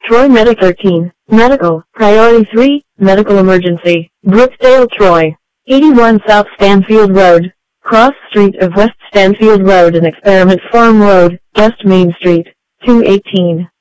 Troy Medic 13. Medical. Priority 3. Medical emergency. Brookdale, Troy. 81 South Stanfield Road. Cross Street of West Stanfield Road and Experiment Farm Road, West Main Street. 218.